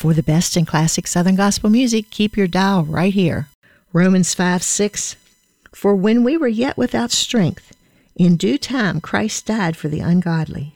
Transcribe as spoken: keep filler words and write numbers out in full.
For the best in classic Southern gospel music, keep your dial right here. Romans five six. For when we were yet without strength, in due time Christ died for the ungodly.